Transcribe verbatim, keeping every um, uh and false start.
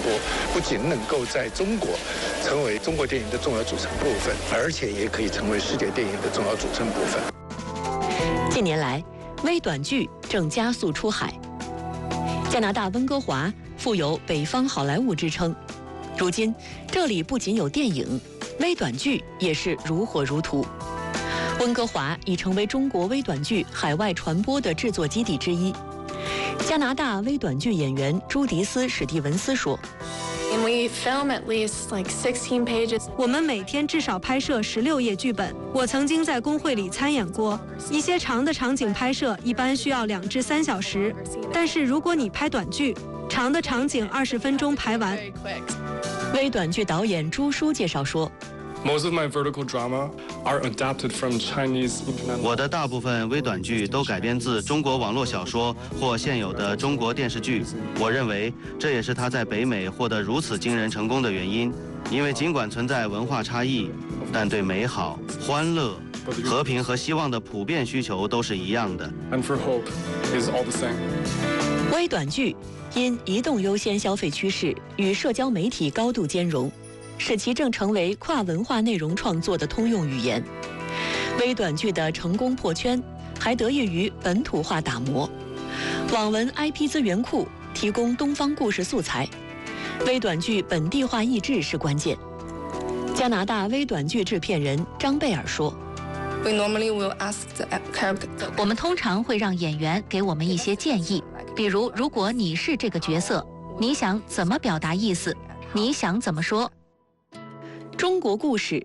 播，不仅能够在中国成为中国电影的重要组成部分，而且也可以成为世界电影的重要组成部分。 近年来，微短剧正加速出海。加拿大温哥华富有“北方好莱坞”之称，如今这里不仅有电影，微短剧也是如火如荼。温哥华已成为中国微短剧海外传播的制作基地之一。加拿大微短剧演员朱迪斯·史蒂文斯说：“ 我们每天至少拍摄十六页剧本。我曾经在工会里参演过一些长的场景拍摄，一般需要两至三小时。但是如果你拍短剧，长的场景二十分钟拍完。” 微短剧导演朱舒介绍说。 Most of my vertical drama are adapted from Chinese internet. 我的大部分微短剧都改编自中国网络小说或现有的中国电视剧。我认为这也是它在北美获得如此惊人成功的原因。因为尽管存在文化差异，但对美好、欢乐、和平和希望的普遍需求都是一样的。 And for hope is all the same. 微短剧因移动优先消费趋势与社交媒体高度兼容，使其正成为跨文化内容创作的通用语言。微短剧的成功破圈，还得益于本土化打磨。网文 I P 资源库提供东方故事素材，微短剧本地化译制是关键。加拿大微短剧制片人张贝尔说：“ 我们通常会让演员给我们一些建议，比如如果你是这个角色，你想怎么表达意思，你想怎么说。”中国故事